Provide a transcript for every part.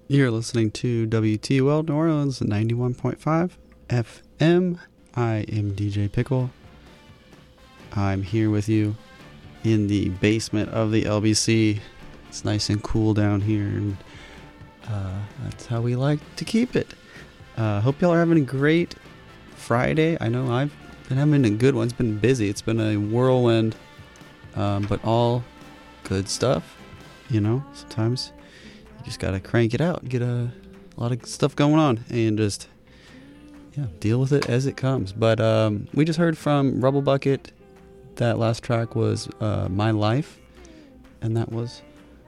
You're listening to WTUL New Orleans 91.5 FM. I am DJ Pickle. I'm here with you in the basement of the LBC. It's nice and cool down here, and that's how we like to keep it. Hope y'all are having a great Friday. I know I've been having a good one. It's been busy. It's been a whirlwind, but all good stuff. You know, sometimes you just gotta crank it out, get a lot of stuff going on, and just deal with it as it comes. But we just heard from Rubble Bucket. That last track was My Life, and that was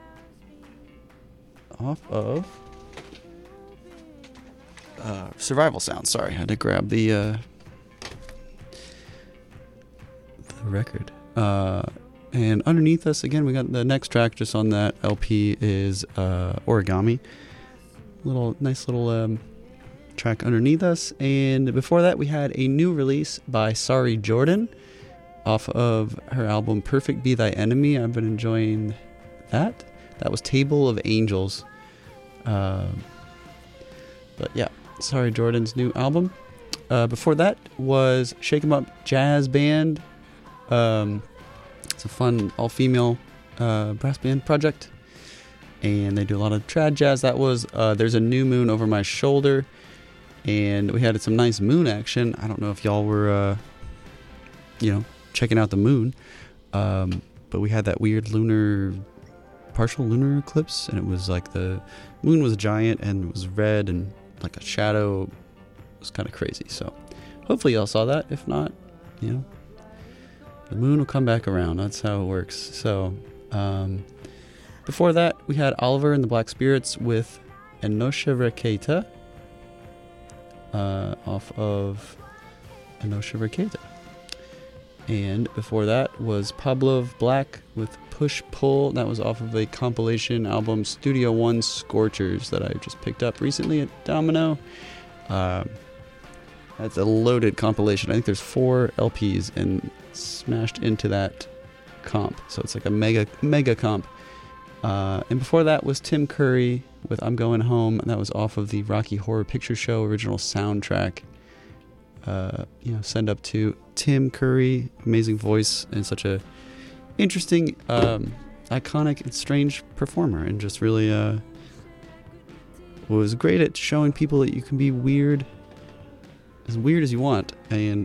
off of Survival Sound. Sorry, I had to grab the record. And underneath us, again, we got the next track just on that LP is Origami. Nice little track underneath us. And before that, we had a new release by Sari Jordan off of her album Perfect Be Thy Enemy. I've been enjoying that. That was Table of Angels. But yeah, Sari Jordan's new album. Before that was Shake 'Em Up Jazz Band. It's a fun all-female brass band project, and they do a lot of trad jazz. That was There's a New Moon Over My Shoulder, and we had some nice moon action. I don't know if y'all were checking out the moon, but we had that weird partial lunar eclipse, and it was like the moon was giant and it was red and like a shadow. It was kind of crazy. So hopefully y'all saw that. If not, the moon will come back around. That's how it works. So before that, we had Oliver and the Black Spirits with Enosha Reketa off of Enosha Reketa. And before that was Pavlov Black with Push Pull. That was off of a compilation album, Studio One Scorchers, that I just picked up recently at Domino. That's a loaded compilation. I think there's 4 LPs and smashed into that comp. So it's like a mega comp. And before that was Tim Curry with I'm Going Home. And that was off of the Rocky Horror Picture Show original soundtrack. Send up to Tim Curry, amazing voice and such a interesting, iconic and strange performer, and just really was great at showing people that you can be as weird as you want, and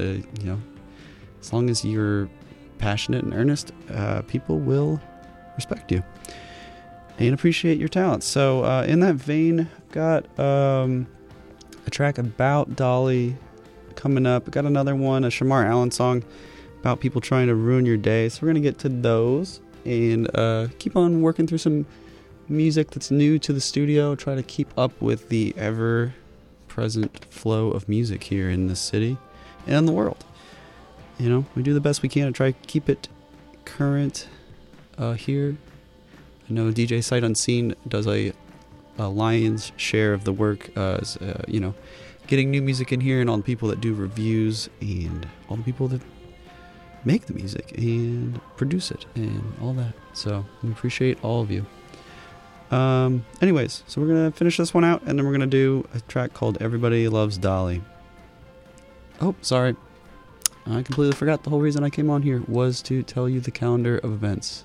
as long as you're passionate and earnest, people will respect you and appreciate your talent. So in that vein, got a track about Dolly coming up. Got another one, a Shamar Allen song about people trying to ruin your day. So we're going to get to those and keep on working through some music that's new to the studio. Try to keep up with the ever-present flow of music here in the city and in the world. We do the best we can to try to keep it current here. I know DJ Sight Unseen does a lion's share of the work, getting new music in here, and all the people that do reviews and all the people that make the music and produce it and all that. So we appreciate all of you. Anyways, so we're going to finish this one out, and then we're going to do a track called Everybody Loves Dolly. Oh, sorry. I completely forgot the whole reason I came on here was to tell you the calendar of events.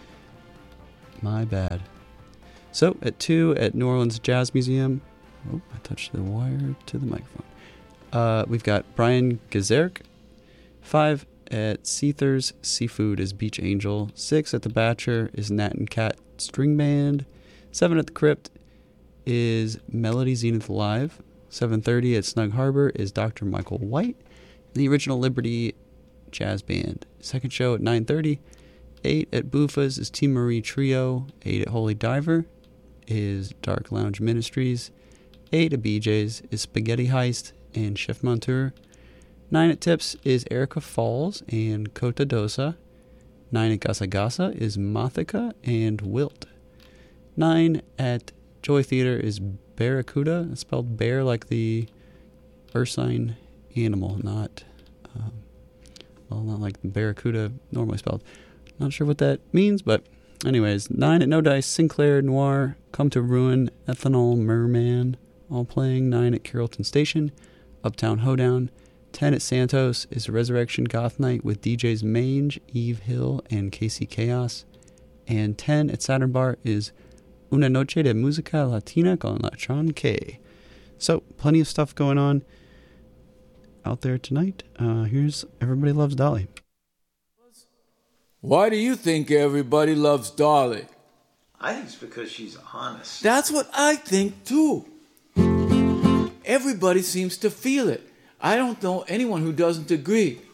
My bad. So, at 2 at New Orleans Jazz Museum. Oh, I touched the wire to the microphone. We've got Brian Gazerick. 5 at Seathers Seafood is Beach Angel. 6 at the Batcher is Nat and Cat String Band. 7 at the Crypt is Melody Zenith Live. 7:30 at Snug Harbor is Dr. Michael White. The Original Liberty Jazz Band. Second show at 9:30. 8 at Buffa's is Team Marie Trio. 8 at Holy Diver is Dark Lounge Ministries. 8 at BJ's is Spaghetti Heist and Chef Montour. 9 at Tips is Erica Falls and Cota Dosa. 9 at Gasa Gasa is Mothica and Wilt. 9 at Joy Theater is Barracuda. It's spelled bear like the ursine animal, not like the barracuda normally spelled. Not sure what that means, but Anyways, 9 at No Dice, Sinclair, Noir, Come to Ruin, Ethanol, Merman, all playing. 9 at Carrollton Station, Uptown Hoedown. 10 at Santos is a Resurrection Goth Night with DJs Mange, Eve Hill, and Casey Chaos. And 10 at Saturn Bar is Una Noche de Música Latina con Latron K. So, plenty of stuff going on out there tonight. Here's Everybody Loves Dolly. Why do you think everybody loves Dolly? I think it's because she's honest. That's what I think, too. Everybody seems to feel it. I don't know anyone who doesn't agree.